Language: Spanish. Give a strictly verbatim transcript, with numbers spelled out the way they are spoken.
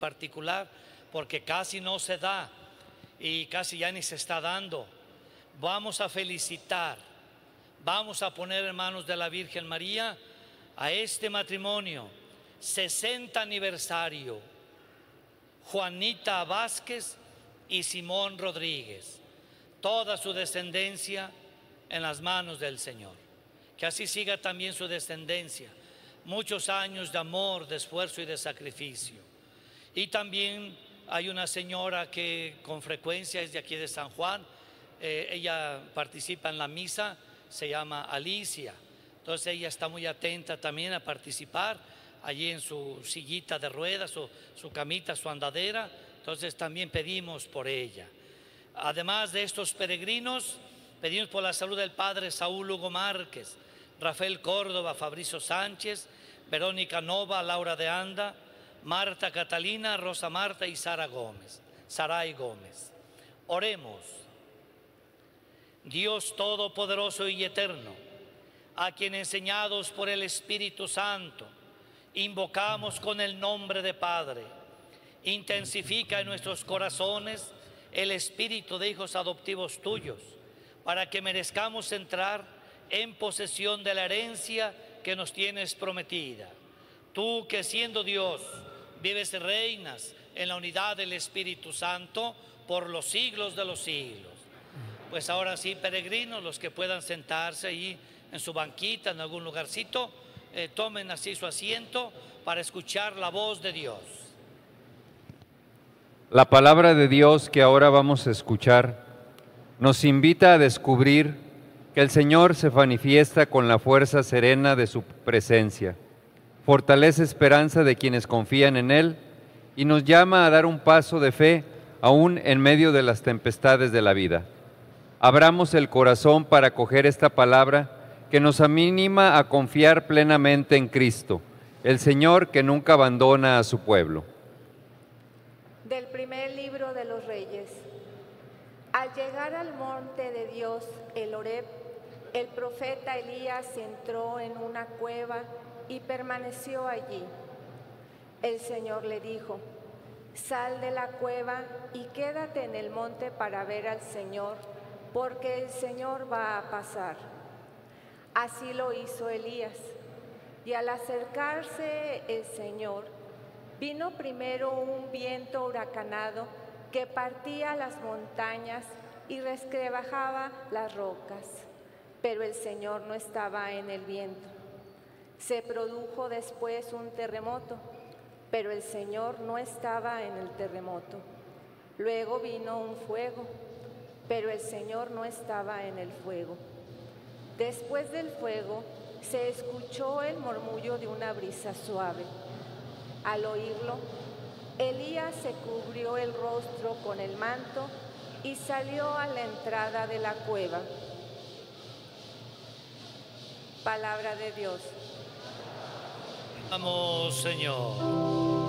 particular, porque casi no se da y casi ya ni se está dando. Vamos a felicitar, vamos a poner en manos de la Virgen María a este matrimonio, sesenta aniversario, Juanita Vázquez y Simón Rodríguez, toda su descendencia en las manos del Señor. Que así siga también su descendencia, muchos años de amor, de esfuerzo y de sacrificio. Y también hay una señora que con frecuencia es de aquí de San Juan, eh, ella participa en la misa, se llama Alicia. Entonces ella está muy atenta también a participar allí en su sillita de ruedas, su, su camita, su andadera. Entonces también pedimos por ella. Además de estos peregrinos, pedimos por la salud del padre Saúl Hugo Márquez, Rafael Córdoba, Fabricio Sánchez, Verónica Nova, Laura de Anda, Marta Catalina, Rosa Marta y Sara Gómez, Saray Gómez. Oremos. Dios Todopoderoso y Eterno, a quien enseñados por el Espíritu Santo, invocamos con el nombre de Padre, intensifica en nuestros corazones el espíritu de hijos adoptivos tuyos, para que merezcamos entrar en posesión de la herencia que nos tienes prometida. Tú que siendo Dios, vives y reinas en la unidad del Espíritu Santo por los siglos de los siglos. Pues ahora sí, peregrinos, los que puedan sentarse ahí en su banquita, en algún lugarcito, eh, tomen así su asiento para escuchar la voz de Dios. La palabra de Dios que ahora vamos a escuchar nos invita a descubrir que el Señor se manifiesta con la fuerza serena de su presencia, fortalece esperanza de quienes confían en Él y nos llama a dar un paso de fe aún en medio de las tempestades de la vida. Abramos el corazón para acoger esta palabra que nos anima a confiar plenamente en Cristo, el Señor que nunca abandona a su pueblo. Del primer libro de los Reyes. Al llegar al monte de Dios, el Horeb, el profeta Elías entró en una cueva y permaneció allí. El Señor le dijo: sal de la cueva y quédate en el monte para ver al Señor, porque el Señor va a pasar. Así lo hizo Elías, y al acercarse el Señor, vino primero un viento huracanado que partía las montañas y resquebrajaba las rocas, pero el Señor no estaba en el viento. Se produjo después un terremoto, pero el Señor no estaba en el terremoto. Luego vino un fuego, pero el Señor no estaba en el fuego. Después del fuego se escuchó el murmullo de una brisa suave. Al oírlo, Elías se cubrió el rostro con el manto y salió a la entrada de la cueva. Palabra de Dios. Vamos, Señor.